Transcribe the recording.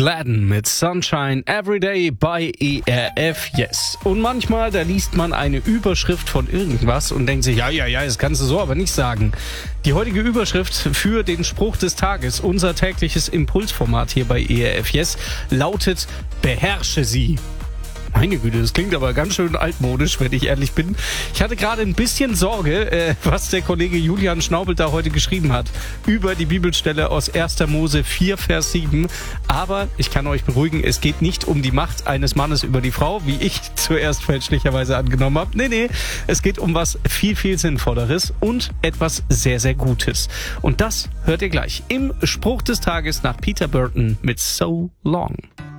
Gladden mit Sunshine Everyday bei ERF Yes. Und manchmal, da liest man eine Überschrift von irgendwas und denkt sich, ja, das kannst du so aber nicht sagen. Die heutige Überschrift für den Spruch des Tages, unser tägliches Impulsformat hier bei ERF Yes, lautet: Beherrsche sie. Meine Güte, das klingt aber ganz schön altmodisch, wenn ich ehrlich bin. Ich hatte gerade ein bisschen Sorge, was der Kollege Julian Schnaubelt da heute geschrieben hat über die Bibelstelle aus 1. Mose 4, Vers 7. Aber ich kann euch beruhigen, es geht nicht um die Macht eines Mannes über die Frau, wie ich zuerst fälschlicherweise angenommen habe. Nee, es geht um was viel, viel Sinnvolleres und etwas sehr, sehr Gutes. Und das hört ihr gleich im Spruch des Tages nach Peter Burton mit So Long.